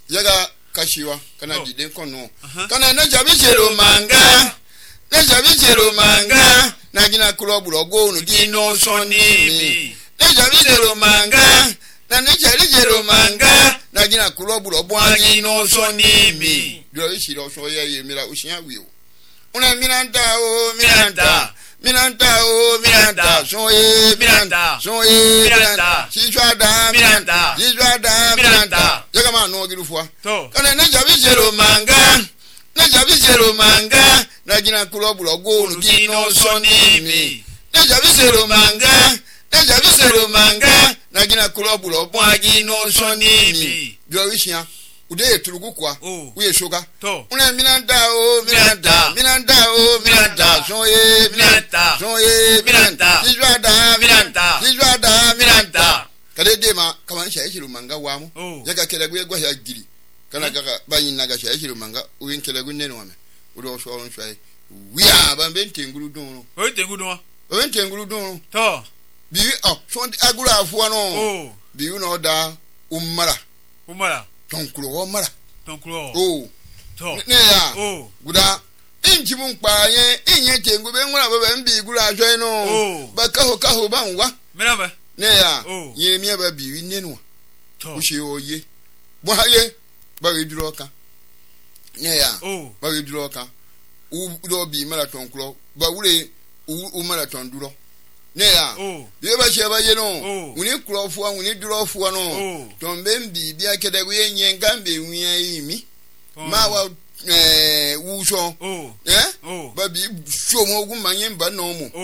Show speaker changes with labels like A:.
A: yaga kashiwa kana jide kono kana na jabishero manga na gina kuloburo go no gino soni na jabishero manga na gina kuloburo bwangi no soni mi do ishiro so ye mira ushinya wiwo una miranda soye miranda sijwada yaga ma no girufwa kana na jabishero manga na gina kuloburo go no gino soni mi na jabishero manga na gina kuloburo bwangi no soni mi do ishia ude turugu kwa uye shoga una miranda soye miranda sijwada kade dema kama shaishiru manga wamo yaga kelagwe gwa ya giri kana gaga bayina ga shaishiru manga uyin kelagwe nene wame udo so on shai wiya bambe ntengulu dunu o ntengulu dunu
B: to
A: bi so agura afuwa no bi you da umara tonkuro mara to ne ya guda injibun paye inye tengu be nwara baba mbi gura ahwe no baka ho banwa
B: miraba
A: ne ya yemia ba bi nenu to ushi oye bo haye ba we duro ka ne ya ba we duro ka u do bi marathon kro ba wure u marathon duro ne ya ye ba she ba ye no uni krofo uni durofo no tombe mbi bia kedagwe yenye ngambe nwia yimi ma wa wuso ba bi shomo ogun manye mba no mu